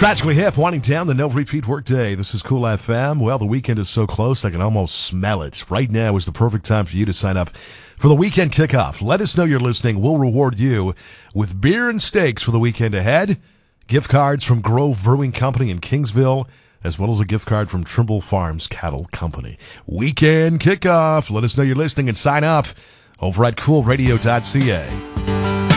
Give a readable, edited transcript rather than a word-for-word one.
Tragically hip, winding down the no repeat workday. This is Cool FM. Well, the weekend is so close, I can almost smell it. Right now is the perfect time for you to sign up for the weekend kickoff. Let us know you're listening. We'll reward you with beer and steaks for the weekend ahead, gift cards from Grove Brewing Company in Kingsville, as well as a gift card from Trimble Farms Cattle Company. Weekend kickoff. Let us know you're listening and sign up over at coolradio.ca.